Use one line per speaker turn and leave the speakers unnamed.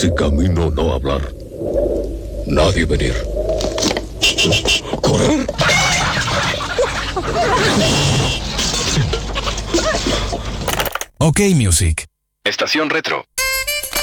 Si camino, no hablar. Nadie venir. ¿Correr?
OK Music.
Estación Retro.